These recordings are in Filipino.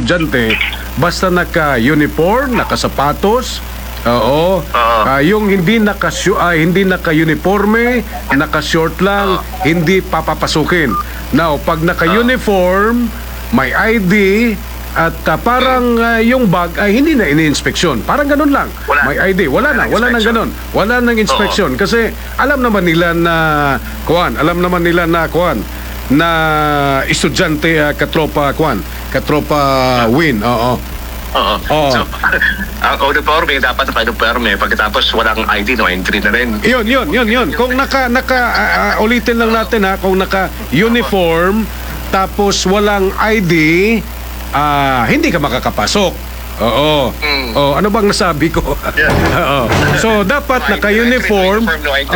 estudyante basta naka-uniform, naka-sapatos, yung hindi naka-uniforme, naka-short lang, hindi papapasukin. Now, pag naka-uniform, may ID, at parang yung bag ay hindi na ini-inspeksyon. Parang ganun lang. May ID. Wala nang ganun. Wala nang inspeksyon. Kasi alam naman nila na na estudyante katropa Win. So, ang uniforme, dapat naka-uniforme. Pagkatapos walang ID, no entry na rin. Yun. Kung ulitin lang natin ha, kung naka-uniform, tapos walang ID, hindi ka makakapasok. Ano bang nasabi ko? So, dapat naka-uniform,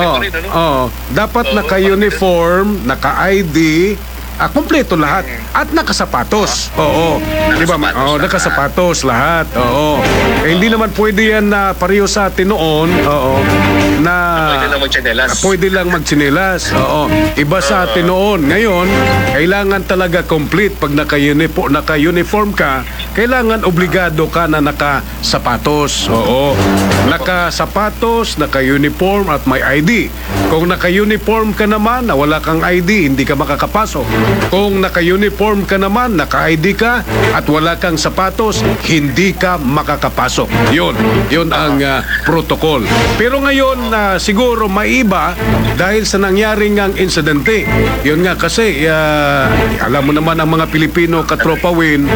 dapat naka-uniform, naka-ID, kumpleto lahat. At nakasapatos. Di ba? Nakasapatos lahat. Hindi naman pwede yan na pareho sa atin noon. Na pwede lang magtsinelas. Iba sa atin noon. Ngayon, kailangan talaga complete. Pag naka-uniform ka, kailangan obligado ka na nakasapatos. Nakasapatos, naka-uniform at may ID. Kung naka-uniform ka naman na wala kang ID, hindi ka makakapasok. Kung naka-uniform ka naman, naka-ID ka at wala kang sapatos, hindi ka makakapasok. Yun ang protocol. Pero ngayon, siguro maiba dahil sa nangyaring ang insidente. Yun nga kasi, alam mo naman ang mga Pilipino, katropa Win,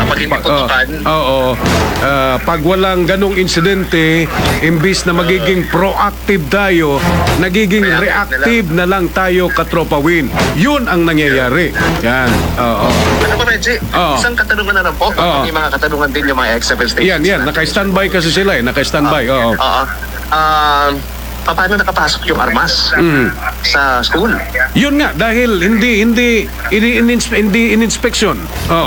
pag walang ganong insidente, imbis na magiging proactive tayo, nagiging reactive na lang tayo, katropa Win. Yun ang nangyayari. Yan. Ano ba, Reggie? Isang katanungan na lang po. May mga katanungan din yung mga XFL stations. Yan. Naka-standby kasi sila eh. Naka-standby. Paano nakapasok yung armas sa school? Yun nga, dahil hindi in-inspection.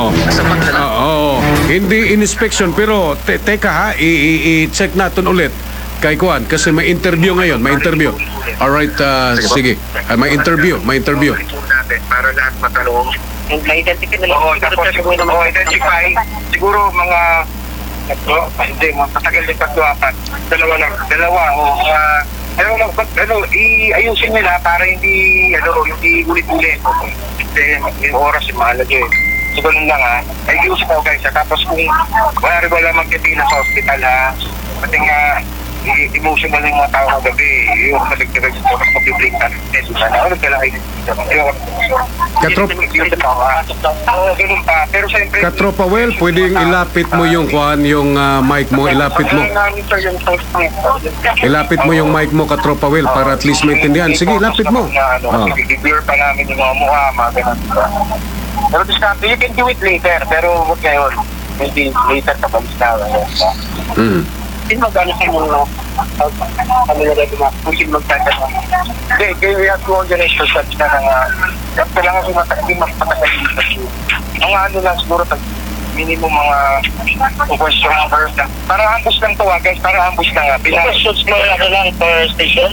Hindi in-inspection. Pero, teka ha, i-check natin ulit kay Kuan kasi may interview ngayon. May interview. Alright, sige. May interview. Para lahat matanong. Ma-identify na lang. Identify. Siguro mga matagal din 3-4. Dalawa. Iayusin nila para hindi ulit-ulit. Yung oras yung mahalaga eh. So, ganun lang ha. Ayusin ko guys. Tapos kung wala magkabila sa hospital ha, pati nga emotional yung mga tao ng gabi, yung maligtagag sa oras mag-break na ano kailangan ganun pa. Pero siyempre Katropa Well, pwedeng ilapit mo yung mic mo, ilapit mo yung mic mo, Katropa Well, para at least maintindihan. Sige, ilapit mo. I-blur pa namin yung mga mukha, mga ganun. Pero discount, you can do it later, pero huwag ngayon. Maybe later kapag Hindi mag-ano sa mundo. Kami na rin pusin magtatanong. Hindi, we have to organize yourself na kailangan hindi magpatagalin kasi mga ano lang siguro minimum mga question numbers lang. Para ambush lang to guys, para ambush lang questions mo lang per station?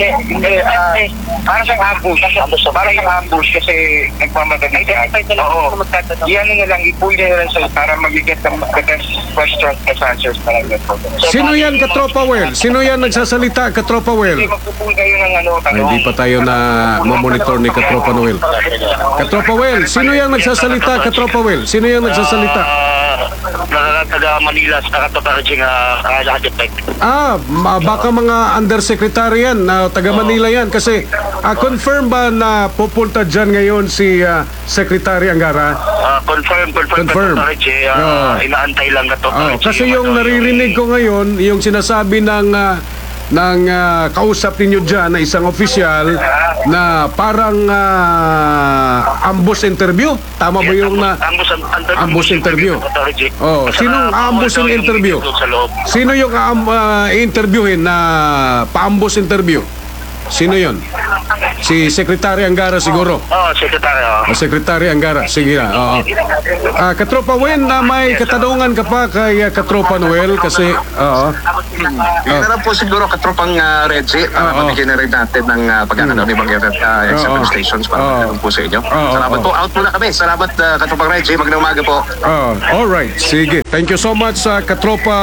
Para siyang ambush kasi nagmamadali siya. Yan na lang, i-pull na lang sa'yo para mag-get the best questions and answers para Sino yan, Katropa Well? Sino yan nagsasalita, Katropa Well? Magpupull kayo ng Hindi pa tayo na mamonitor ni Katropa Noel. Katropa Well, sino yan nagsasalita, Katropa Well? Sino yan nagsasalita? Taga Manila sa Katoparjing baka mga undersecretary yan, taga Manila yan. Kasi confirm ba na pupunta dyan ngayon si Secretary Angara? Confirm. Inaantay lang Katoparjing. Kasi yung naririnig ko ngayon, yung sinasabi ng kausap ninyo dyan na isang opisyal na parang ambush interview. Tama ba yung ambush interview? Sinong ambush yung interview? Sino yung i-interviewin na pa-ambush interview? Sino yon? Si Secretary Angara siguro. Sekretaryo. Secretary Angara, sige na. Oo. Katropa Wen, na may katanungan ka pa kay Katropa Noel kasi, oo. Yun na lang po siguro katropang Reggie para mabigyan na rin natin ng pagkakataon ni Bangga Executive Stations para po sa inyo. Salamat po. Out muna kami. Salamat katropang Reggie. Magandang umaga po. Alright, sige. Thank you so much sa Katropa.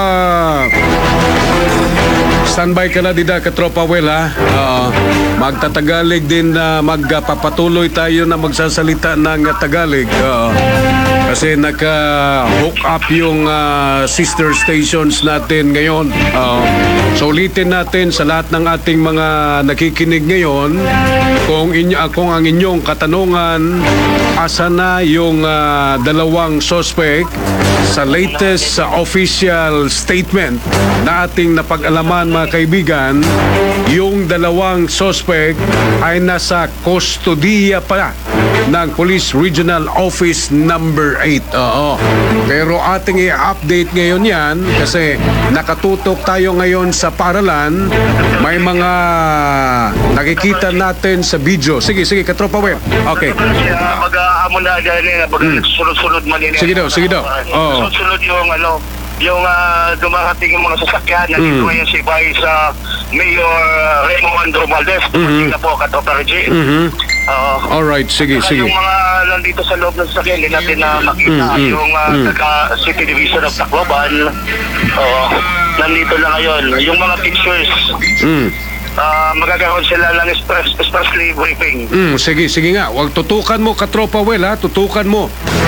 Standby ka na dida, Katropa Well, ha? Magtatagalig din na magpapatuloy tayo na magsasalita ng Tagalog. Kasi naka-hook up yung sister stations natin ngayon. So ulitin natin sa lahat ng ating mga nakikinig ngayon kung ang inyong katanungan, asa na yung dalawang suspect sa latest official statement na ating napag-alaman, mga kaibigan, yung dalawang suspect ay nasa kustodiya pa ng Police Regional Office number 8. Pero ating i-update ngayon yan kasi nakatutok tayo ngayon sa paralan. May mga nakikita natin sa video. Sige, Katropa Web. Okay. Mag-aamon na dyan, sunod-sunod man yun. Sige daw. Sunod yung dumarating yung mga sasakyan. Nandito ngayon si Vice Mayor Raymond Romualdez. Dumating na po, Katropa Reggie. Alright, sige. Yung mga nandito sa loob ng sasakyan, hindi natin na makita. Yung City Division of Tacloban, nandito na ngayon. Yung mga pictures, magagawa sila ng expressly briefing. Sige nga. Huwag tutukan mo, Katropa Well, ha? Tutukan mo.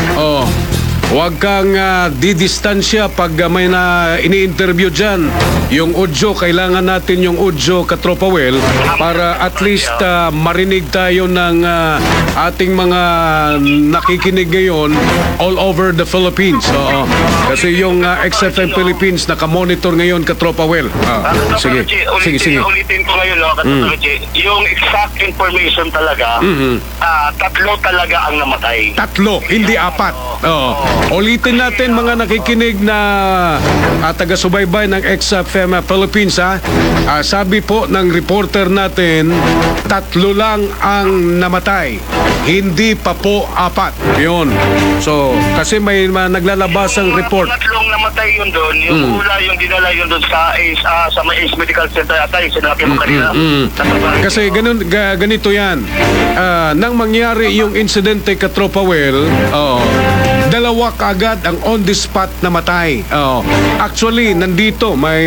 Huwag kang didistansya pag may na ini-interview dyan. Yung audio, kailangan natin yung audio, Katropa Well, para at least marinig tayo ng ating mga nakikinig ngayon all over the Philippines. Kasi yung XFM Philippines nakamonitor ngayon, Katropa Well. Sige. Ulitin ko ngayon, Katropa Reggie. Yung exact information talaga, tatlo talaga ang namatay. Tatlo, hindi apat. Ulitin natin, mga nakikinig na taga-subaybay ng XFM Philippines, ha? Sabi po ng reporter natin, tatlo lang ang namatay. Hindi pa po apat. Yun. So, kasi may naglalabas ang report. Tatlong namatay yun doon. Yung ula, yung dinala yun doon sa may Ace Medical Center ata, yung sinabi mo kanina. Kasi ganito yan. Nang mangyari yung insidente, Katropa Well, dalawa kaagad ang on the spot namatay. Actually, nandito may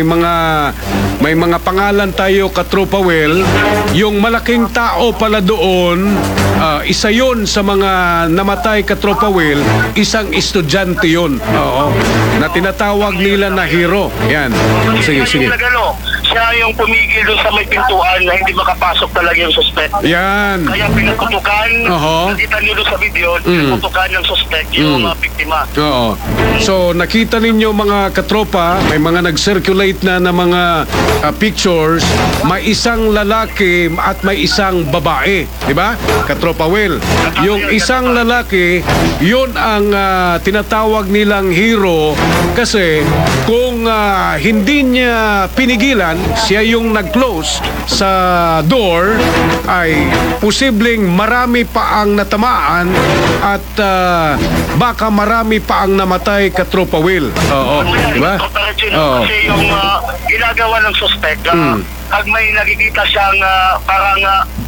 mga pangalan tayo, Katropa Well. Yung malaking tao pala doon, isa yon sa mga namatay, Katropa Well. Isang estudyante yon. Na tinatawag nila na hero. Yan. Sige. Siya yung pumigil doon sa may pintuan na hindi makapasok talaga yung suspect. Yan. Kaya pinakutukan, nakita niyo doon sa video, pinakutukan yung suspect, yung biktima. So, nakita ninyo, mga katropa, may mga nag-circulate na mga pictures, may isang lalaki at may isang babae. Diba? Katropa Well. Yung isang lalaki, yun ang tinatawag nilang hero kasi kung hindi niya pinigilan, siya yung nag-close sa door, ay posibleng marami pa ang natamaan at baka marami pa ang namatay, Katropa Will. Diba? Kasi yung ginagawa ng suspect, pag may nakikita siyang parang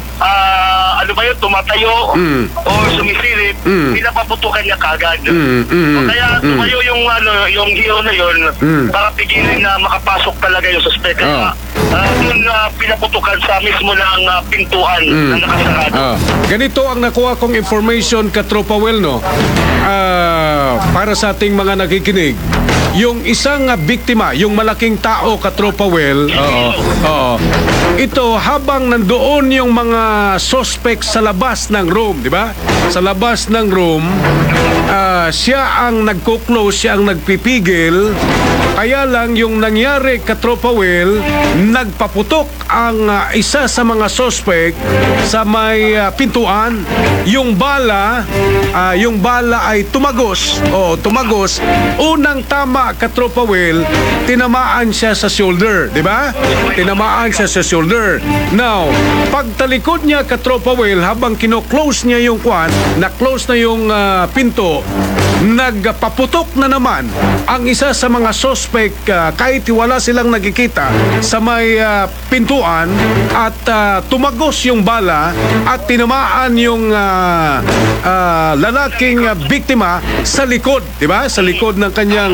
tumatayo o sumisilip, pinapaputukan niya kagad. Kaya tumayo yung hero na yun para pigilin na makapasok talaga yung suspect. Kaya yun pinaputukan sa mismo ng pintuan na nakasarado. Ganito ang nakuha kong information, Katropa Well, no? Para sa ating mga nakikinig. Yung isang biktima, yung malaking tao, Katropa Well, ito, habang nandoon yung mga suspect sa labas ng room, di ba? Sa labas ng room, siya ang nagko-close, siya ang nagpipigil. Kaya lang yung nangyari, Katropa Will, nagpaputok ang isa sa mga suspect sa may pintuan. Yung bala ay tumagos. Tumagos. Unang tama, Katropa Will, tinamaan siya sa shoulder, di ba? Tinamaan siya sa shoulder. Now, pagtalikod niya, Katropa Will, habang kino-close niya yung na-close na yung pinto, nagpaputok na naman ang isa sa mga suspect, kahit wala silang nakikita sa may pintuan, at tumagos yung bala at tinamaan yung lalaking biktima sa likod, di ba? Sa likod ng kanyang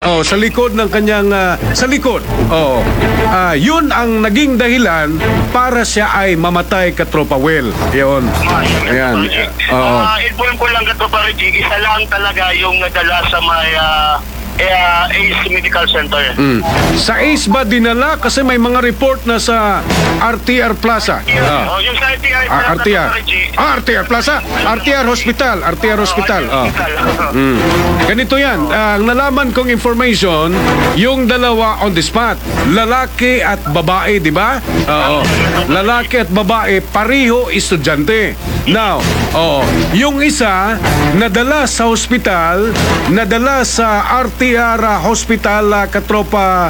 sa likod. Yun ang naging dahilan para siya ay mamatay, Katropa Will. Yun. Ayan. Inform ko lang, Katropa Reggie, isa lang talaga yung nadala sa may ACE Medical Center. Sa ACE ba dinala? Kasi may mga report na sa RTR Plaza. Yung sa RTR RTR Plaza. RTR Hospital. Ganito yan. Ang nalaman kong information, yung dalawa on the spot. Lalaki at babae, di ba? Oo. Lalaki at babae, pareho estudyante. Now, yung isa, nadala sa hospital, nadala sa RTR Hospital, Katropa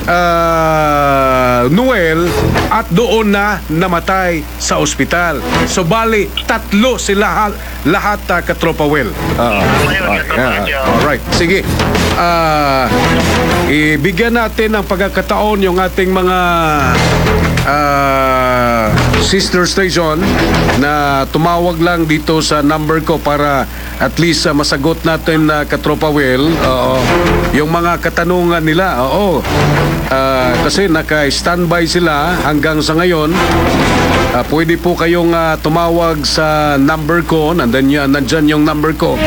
Noel, at doon na namatay sa ospital. So, bali, tatlo sila lahat, Katropa Will. Alright, sige. Ibigyan natin ng pagkakataon yung ating mga sister station na tumawag lang dito sa number ko para at least masagot natin, Katropa Will, yung mga katanungan nila. Kasi naka-standby sila hanggang sa ngayon. Pwede po kayong tumawag sa number ko. Nandyan yung number ko.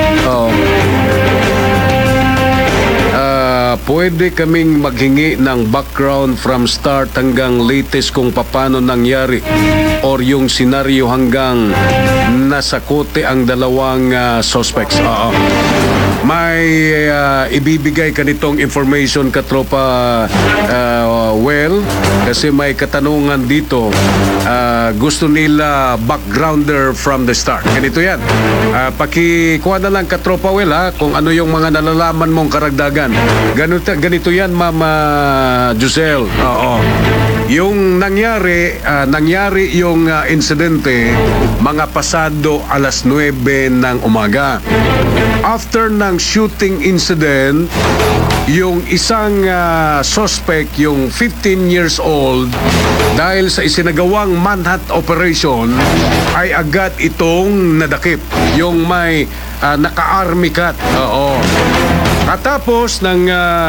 Pwede kaming maghingi ng background from start hanggang latest kung paano nangyari or yung senaryo hanggang nasakote ang dalawang suspects. May ibibigay ka nitong information, Katropa Well, kasi may katanungan dito. Gusto nila backgrounder from the start. Ganito yan. Pakikuha na lang, Katropa Well, kung ano yung mga nalalaman mong karagdagan. Ganito yan, Mama Giselle. Yung nangyari yung insidente mga pasado alas 9 ng umaga. After ng shooting incident, yung isang suspect, yung 15 years old, dahil sa isinagawang manhunt operation, ay agad itong nadakip. Yung may naka-army cut. Katapos ng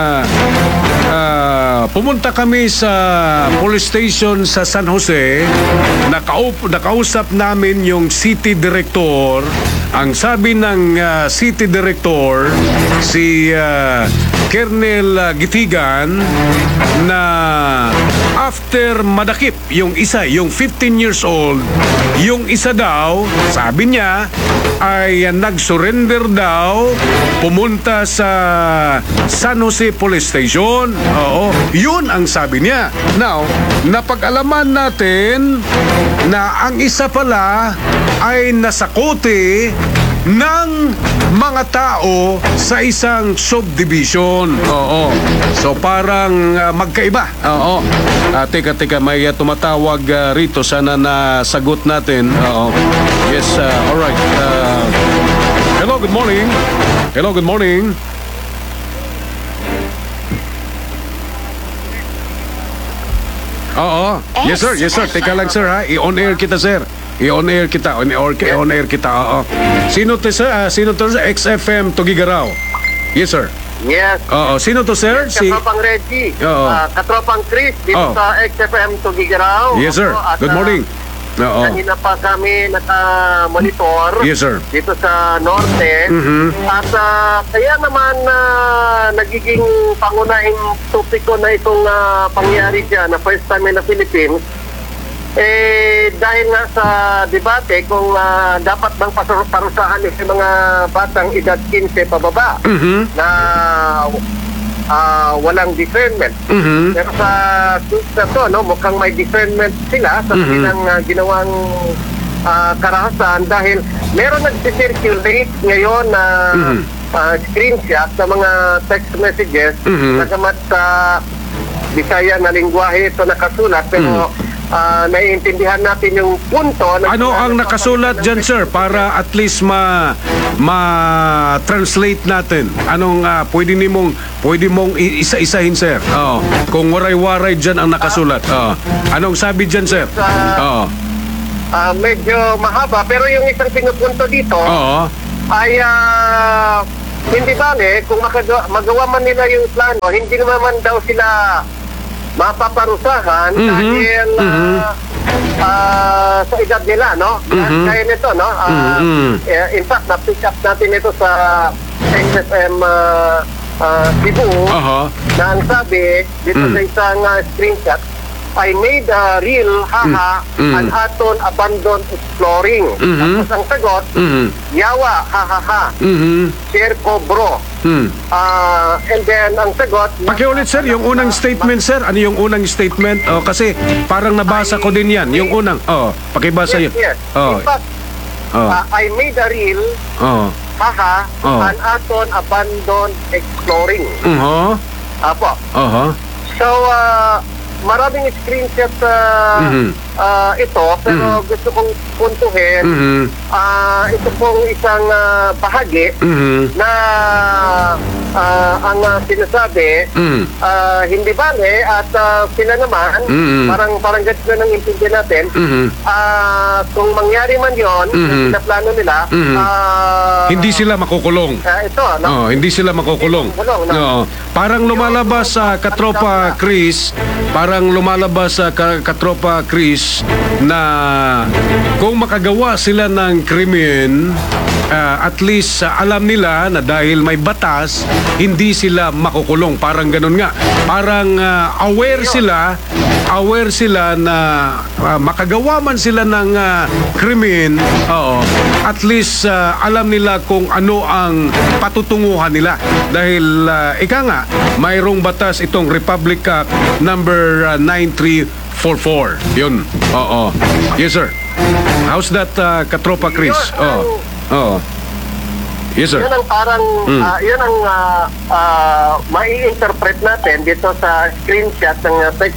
pumunta kami sa police station sa San Jose, nakausap namin yung city director. Ang sabi ng city director, si Colonel Gitigan, na after madakip yung isa, yung 15 years old, yung isa daw, sabi niya, ay nag-surrender daw, pumunta sa San Jose Police Station. Yun ang sabi niya. Now, napag-alaman natin na ang isa pala ay nasakote ng mga tao sa isang subdivision. So parang magkaiba. Teka, may tumatawag rito. Sana nasagot natin. Yes, alright. Hello, good morning. Hello, good morning. Yes, sir. Yes, sir. Teka lang, sir, ha. I-on air kita, sir. I-on air kita. On air kita. Sino to, sir? Sino to, sir? XFM Tugigaraw. Yes, sir. Yes. Sino to, sir? Katropang Reggie. Katropang Chris dito sa XFM Tugigaraw. Yes, sir. Good morning. Kanina pa kami naka-monitor. Yes, sir. Dito sa Norte. At kaya naman nagiging pangunahing topiko na itong pangyari dyan na first time in the Philippines dahil nga sa debate kung dapat bang parusahan yung mga batang edad 15 pababa na walang discernment. Pero sa to, no, mukhang may discernment sila sa kanilang ginawang karahasan dahil meron nag-circulate ngayon na screenshot sa mga text messages na gamat sa Bisaya na lingwahe ito nakasulat pero naiintindihan natin yung punto. Ano ang nakasulat dyan, sir, para at least ma-translate natin? Anong pwede mong isa-isahin, sir? Kung waray-waray dyan ang nakasulat. Anong sabi dyan, sir? Medyo mahaba pero yung isang pinupunto dito ay hindi bale kung magawa man nila yung plano, hindi naman daw sila mapaparusahan dahil sa edad nila, no? Kaya nito, no? In fact, na-pick up natin ito sa XFM Cebu na ang sabi dito sa isang screenshot, I made a real an aton abandoned exploring. Tapos ang sagot, yawa, share ko bro. And then ang sagot, pakiulit, sir, yung unang statement, sir. Ano yung unang statement? Kasi parang nabasa ko din yan. Yung unang, pakibasa yun. Yes. In fact, I made a real an aton abandoned exploring. Apo. So, maraming screenshot ito pero gusto kong puntuhin ito pong isang bahagi na ang sinasabi hindi bale at sila naman parang ganito na nang intindihan natin kung mangyari man yon na plano nila hindi sila makukulong. Ito, no? Hindi sila makukulong. Parang lumalabas sa Katropa Chris, na kung makagawa sila ng krimen, at least alam nila na dahil may batas, hindi sila makukulong. Parang ganun nga. Parang aware sila na makagawa man sila ng krimen, at least alam nila kung ano ang patutunguhan nila. Dahil ika nga, mayroong batas itong Republic Act number 9344. Yun. Yes, sir. How's that, Katropa Chris? Yes, sir. Yan ang parang, yan ang mai-interpret natin dito sa screenshot ng text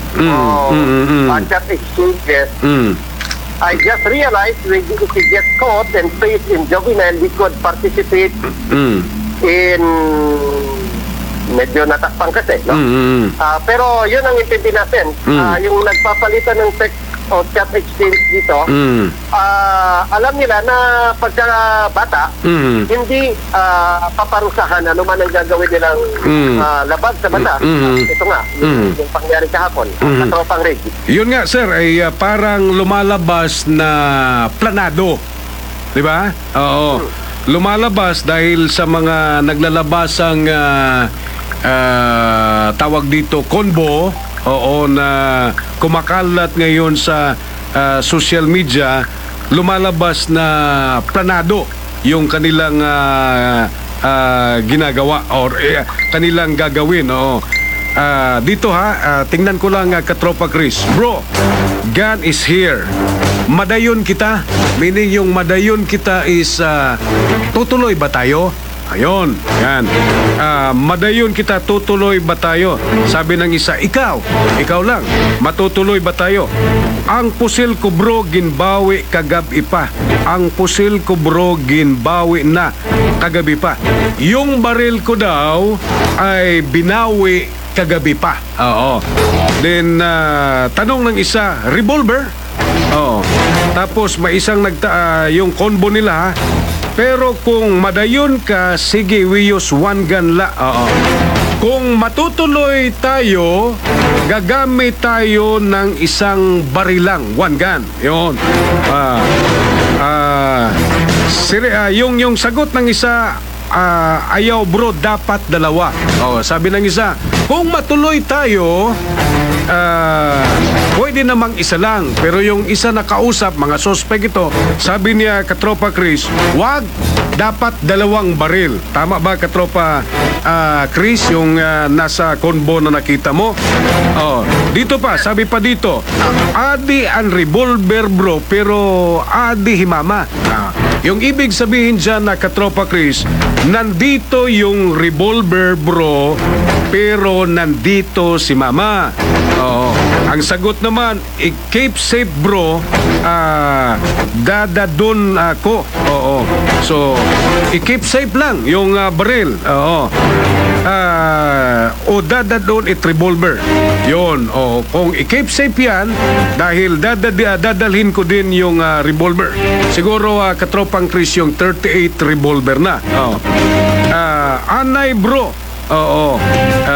chat exchanges. I just realized if we get caught and placed in juvenile, we could participate in medyo natakpang kasi, no? Pero yun ang intindi natin. Yung nagpapalitan ng text o chat exchange dito, alam nila na pagka bata, hindi paparusahan ano man ang gagawin nilang labag sa bata. Ito nga, yung pangyari kahapon, Katropang Reggie. Yun nga, sir, ay parang lumalabas na planado. Di ba? Lumalabas dahil sa mga naglalabasang tawag dito konbo, na kumakalat ngayon sa social media. Lumalabas na planado yung kanilang ginagawa or kanilang gagawin. Dito tingnan ko lang, Katropa Chris. Bro, God is here. Madayon kita. Meaning yung madayon kita is tutuloy ba tayo? Ayun, yan. Madayon kita, tutuloy ba tayo? Sabi ng isa, ikaw lang, matutuloy ba tayo? Ang pusil ko bro, ginbawi kagabi pa. Ang pusil ko bro, ginbawi na kagabi pa. Yung baril ko daw ay binawi kagabi pa. Then, tanong ng isa, revolver? Tapos may isang yung combo nila, pero kung madayon ka, sige, we use one gun la. Kung matutuloy tayo, gagamit tayo ng isang barilang, one gun. Yun. Yung sagot ng isa, ayaw bro, dapat dalawa. Sabi ng isa, kung matuloy tayo, pwede namang isa lang. Pero yung isa na kausap, mga suspect ito, sabi niya, Katropa Chris, wag, dapat dalawang baril. Tama ba, Katropa Chris, yung nasa konbo na nakita mo? Dito pa, sabi pa dito, adi ang revolver bro, pero adi himama. Yung ibig sabihin dyan na Katropa Chris, nandito yung revolver bro, pero nandito si mama. Ang sagot naman, keep safe bro, dadadun ako. So, i-keep safe lang yung baril. O dadadun it revolver. Yun. Kung i-keep safe yan, dahil dadalhin ko din yung revolver. Siguro Katropang Chris yung 38 revolver na. Anay bro.